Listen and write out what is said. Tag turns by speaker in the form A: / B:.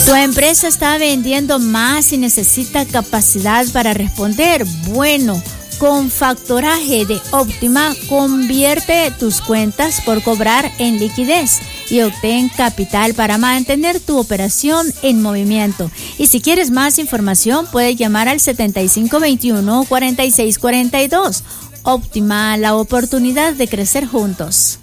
A: Tu empresa está vendiendo más y necesita capacidad para responder. Bueno, con factoraje de Óptima, convierte tus cuentas por cobrar en liquidez y obtén capital para mantener tu operación en movimiento. Y si quieres más información, puedes llamar al 7521-4642. Óptima, la oportunidad de crecer juntos.